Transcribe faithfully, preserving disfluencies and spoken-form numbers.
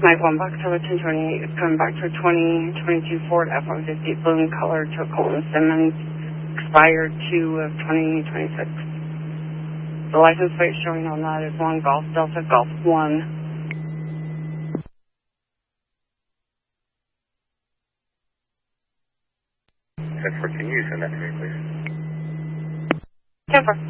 Mike one Box over ten twenty-eight is coming back to a twenty twenty-two Ford F one fifty balloon color to Colton Simmons, expired two of twenty twenty-six. The license plate showing on that is one Golf Delta Golf one. ten four, can you send that to me, please? ten four.